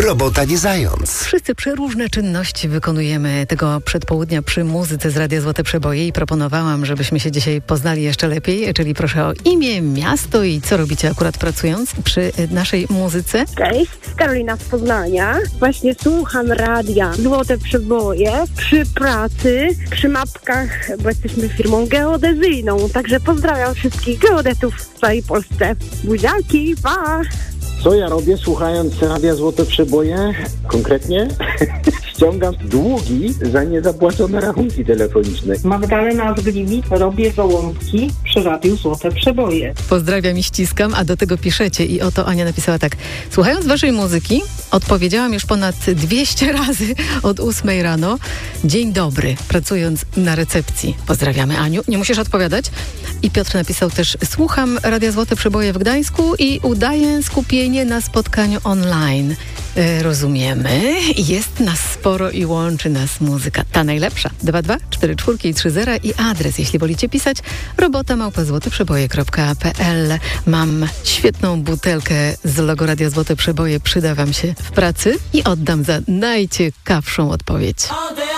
Robota nie zając. Wszyscy przeróżne czynności wykonujemy tego przedpołudnia przy muzyce z Radia Złote Przeboje i proponowałam, żebyśmy się dzisiaj poznali jeszcze lepiej, czyli proszę o imię, miasto i co robicie akurat pracując przy naszej muzyce. Cześć, Karolina z Poznania. Właśnie słucham radia Złote Przeboje przy pracy, przy mapkach, bo jesteśmy firmą geodezyjną, także pozdrawiam wszystkich geodetów w całej Polsce. Buziaki, pa! Co ja robię, słuchając Radia Złote Przeboje? Konkretnie ściągam długi za niezapłacone rachunki telefoniczne. Magdalena z Gliwic, robię gołąbki przy Radiu Złote Przeboje. Pozdrawiam i ściskam, a do tego piszecie. I oto Ania napisała tak. Słuchając waszej muzyki, odpowiedziałam już ponad 200 razy od 8 rano. Dzień dobry, pracując na recepcji. Pozdrawiamy, Aniu. Nie musisz odpowiadać. I Piotr napisał też, słucham Radia Złote Przeboje w Gdańsku i udaję skupienie na spotkaniu online. Rozumiemy. Jest nas sporo i łączy nas muzyka. Ta najlepsza. 22 44 30 i adres, jeśli wolicie pisać, robota@złoteprzeboje.pl. Mam świetną butelkę z logo Radia Złote Przeboje. Przyda wam się w pracy i oddam za najciekawszą odpowiedź.